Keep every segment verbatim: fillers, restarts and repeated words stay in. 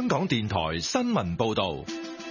香港電台新聞報道。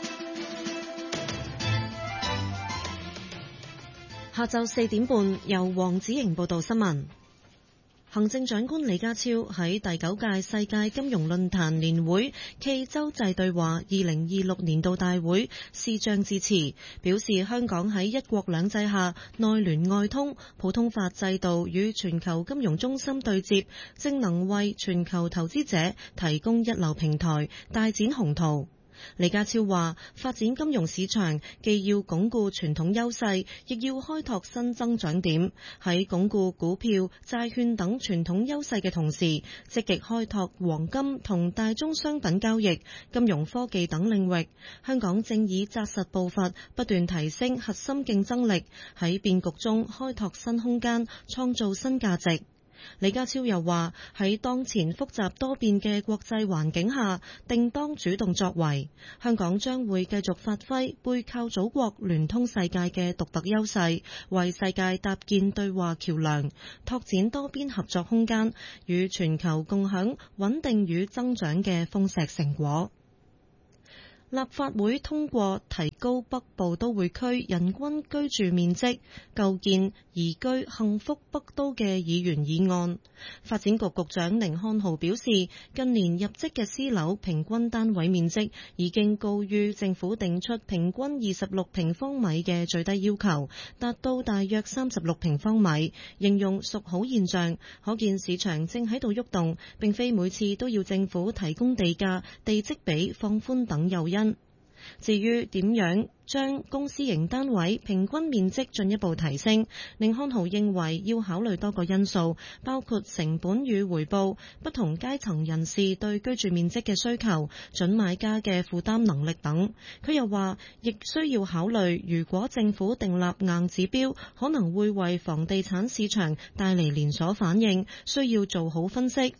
下晝四點半，由黃子瑩報道新聞。行政長官李家超喺第九屆世界金融論壇年會暨洲際對話二零二六年度大會視像致辭，表示香港喺一國兩制下內聯外通，普通法制度與全球金融中心對接，正能為全球投資者提供一流平台，大展宏圖。李家超話，發展金融市場既要鞏固傳統優勢，亦要開拓新增長點。喺鞏固股票、債券等傳統優勢嘅同時，積極開拓黃金同大宗商品交易、金融科技等領域。香港正以紮實步伐，不斷提升核心競爭力，喺變局中開拓新空間，創造新價值。李家超又話，喺當前複雜多變嘅國際環境下，定當主動作為。香港將會繼續發揮背靠祖國、聯通世界嘅獨特優勢，為世界搭建對話橋樑，拓展多邊合作空間，與全球共享穩定與增長嘅豐碩成果。立法會通過提高北部都會區人均居住面積，構建宜居幸福北都嘅議員議案。發展局局長甯漢豪表示，近年入則嘅私樓平均單位面積已經高於政府定出平均二十六平方米嘅最低要求，達到大約三十六平方米，形容屬好現象，可見市場正喺度喐動，並非每次都要政府提供地價、地積比放寬等誘因。至於點樣將公私營單位平均面積進一步提升，甯漢豪認為要考慮多個因素，包括成本與回報、不同階層人士對居住面積嘅需求、準買家嘅負擔能力等。佢又話，亦需要考慮，如果政府訂立硬指標，可能會為房地產市場帶嚟連鎖反應，需要做好分析。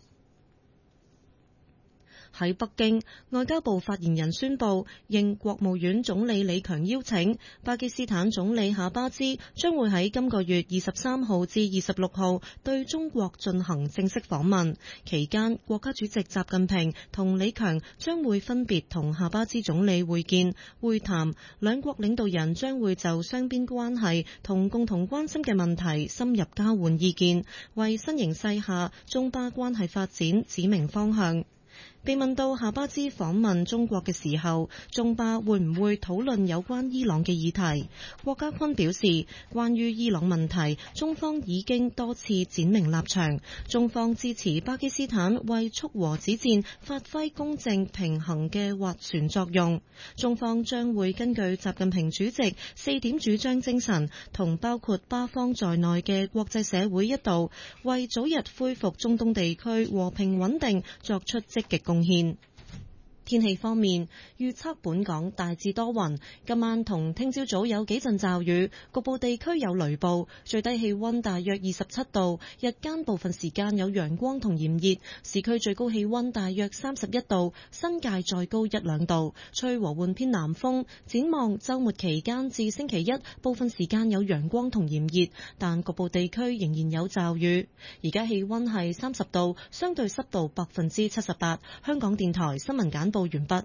喺北京，外交部發言人宣布，應國務院總理李強邀請，巴基斯坦總理夏巴茲將會喺今個月二十三號至二十六號對中國進行正式訪問。期間，國家主席習近平同李強將會分別同夏巴茲總理會見會談，兩國領導人將會就雙邊關係同共同關心嘅問題深入交換意見，為新形勢下中巴關係發展指明方向。被問到夏巴茲訪問中國嘅時候，中巴會唔會討論有關伊朗嘅議題？郭家坤表示，關於伊朗問題，中方已經多次展明立場，中方支持巴基斯坦為促和止戰發揮公正平衡嘅斡旋作用。中方將會根據習近平主席四點主張精神，同包括巴方在內嘅國際社會一道，為早日恢復中東地區和平穩定作出積極貢獻。天氣方面，預測本港大致多雲，今晚同聽朝早有幾陣驟雨，局部地區有雷暴，最低氣溫大約二十七度，日間部分時間有陽光同炎熱，市區最高氣溫大約三十一度，新界再高一兩度，吹和緩偏南風。展望週末期間至星期一，部分時間有陽光同炎熱，但局部地區仍然有驟雨。而家氣溫係三十度，相對濕度百分之七十八。香港電台新聞簡報完畢。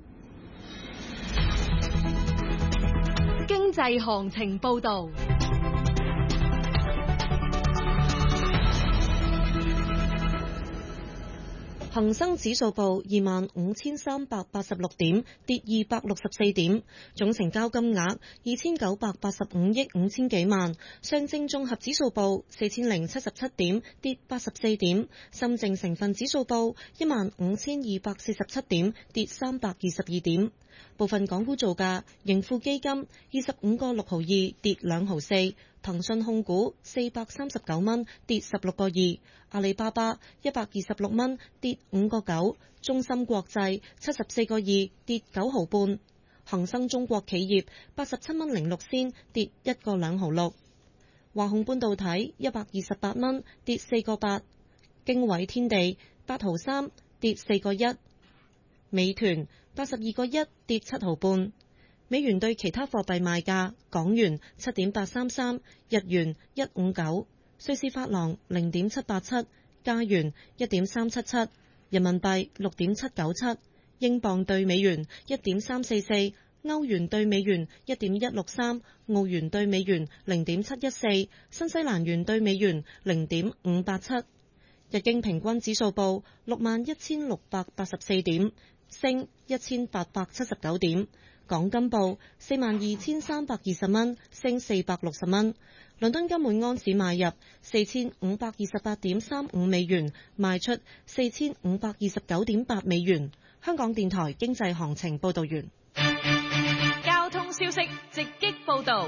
經濟行情報道。 恒生指數報二萬五千三百八十六點，跌二百六十四點，總成交金額二千九百八十五億五千幾萬。上證綜合指數報四千零七十七點，跌八十四點。深證成分指數報一萬五千二百四十七點，跌三百二十二點。部分港股造價：盈富基金二十五個六毫二，跌兩毫四；騰訊控股四百三十九蚊，跌十六個二；阿里巴巴一百二十六蚊，跌五個九；中芯國際七十四個二，跌九毫半；恒生中國企業八十七蚊零六仙，跌一個兩毫六；華虹半導體一百二十八蚊，跌四個八；經緯天地八毫三，跌四個一；美團八十二個一，跌七毫半。美元對其他貨幣賣價：港元七點八三三，日元一五九，瑞士法郎零點七八七，加元一點三七七，人民幣六點七九七， 英鎊對美元一點三四四，歐元對美元一點一六三，澳元對美元零點七一四，新西蘭元對美元零點五八七。日經平均指數報六萬一千六百八十四點，升一千八百七十九點。港金報四萬二千三百二十蚊，升四百六十蚊。倫敦金每安士買入四千五百二十八點三五美元，賣出四千五百二十九點八美元。香港電台經濟行情報道完。 交通消息直擊報道。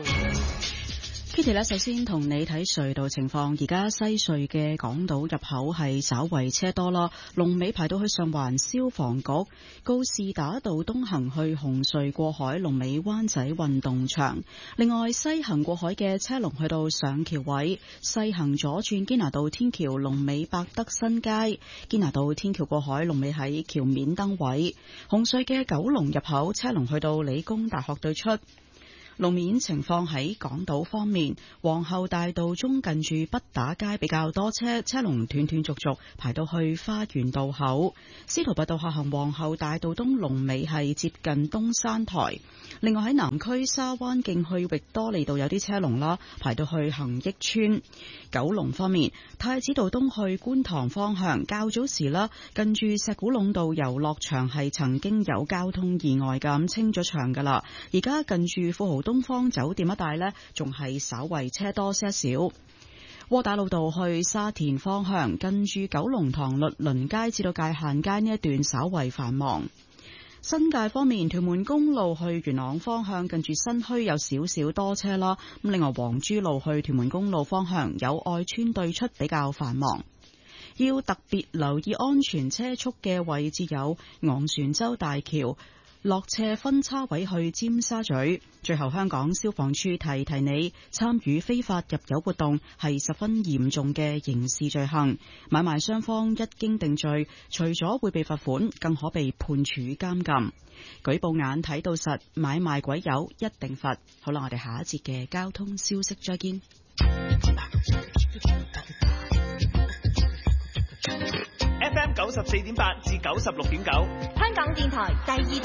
Kitty 呢，首先同你睇隧道情況，而家西隧嘅港島入口係稍為車多啦，龍尾排到去上環消防局，告士打道東行去紅隧過海，龍尾灣仔運動場。另外西行過海嘅車龍去到上橋位，西行左轉堅拿道天橋，龍尾百德新街，堅拿道天橋過海，龍尾喺橋面燈位。紅隧嘅九龍入口車龍去到理工大學對出。路面情況喺港島方面，皇后大道中近住畢打街比較多車，車龍斷斷續續排到去花園道口。司徒拔道下行皇后大道東龍尾係接近東山台。另外喺南區沙灣徑去域多利道有啲車龍啦，排到去恒益邨。九龍方面，太子道東去觀塘方向較早時啦，近住石鼓壟道遊樂場係曾經有交通意外咁清咗場噶啦，而家近住富豪東方酒店一帶呢，仲係稍為車多些少。窩打老道去沙田方向，近住九龍塘律倫街至到界限街呢一段稍為繁忙。新界方面，屯門公路去元朗方向，近住新墟有少少多車啦。咁另外黃珠路去屯門公路方向，有愛村對出比較繁忙。要特別留意安全車速嘅位置有昂船洲大橋落斜分叉位去尖沙咀。最後，香港消防處提提你，參與非法入油活動係十分嚴重嘅刑事罪行，買賣雙方一經定罪，除咗會被罰款，更可被判處監禁。舉報眼睇到實，買賣鬼友一定罰。好啦，我哋下一節嘅交通消息再見。 F M 九十四點八至九十六點九， 香港電台第二